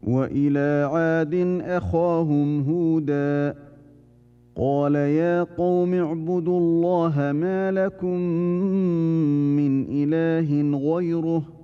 وإلى عاد أخاهم هودا قال يا قوم اعبدوا الله ما لكم من إله غيره